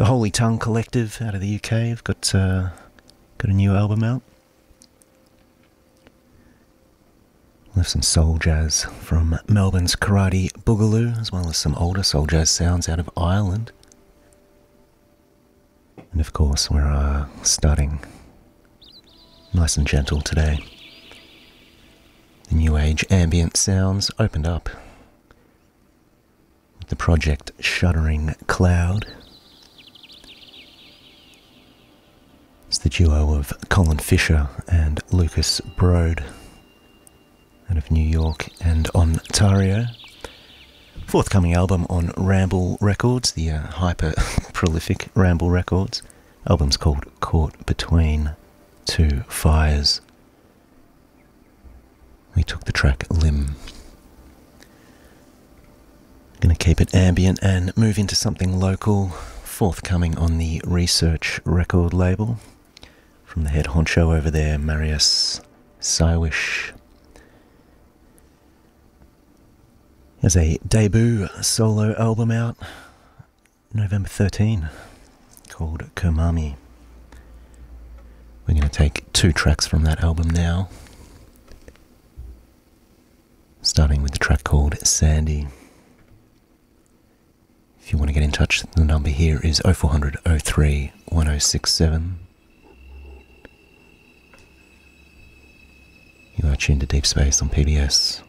The Holy Tongue Collective out of the UK have got a new album out. We'll have some soul jazz from Melbourne's Karate Boogaloo, as well as some older soul jazz sounds out of Ireland. And of course, we're starting nice and gentle today. The new age ambient sounds opened up with the project Shuddering Cloud. It's the duo of Colin Fisher and Lucas Broad out of New York and Ontario. Forthcoming album on Ramble Records, the hyper-prolific Ramble Records. Album's called Caught Between Two Fires. We took the track Limb. Gonna keep it ambient and move into something local, forthcoming on the Research record label. From the head honcho over there, Marius Siwish. There's a debut solo album out, November 13, called Komami. We're going to take 2 tracks from that album now, starting with the track called Sandy. If you want to get in touch, the number here is 0400 03 1067. You are tuned to Deep Space on PBS.